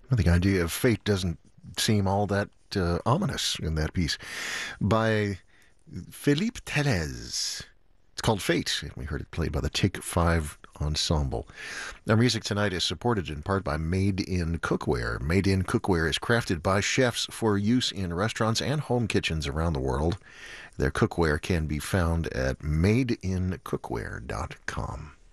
The idea of fate doesn't seem all that ominous in that piece by Philippe Telez. It's called Fate. We heard it played by the Take Five Ensemble. Our music tonight is supported in part by Made in Cookware. Made in Cookware is crafted by chefs for use in restaurants and home kitchens around the world. Their cookware can be found at madeincookware.com.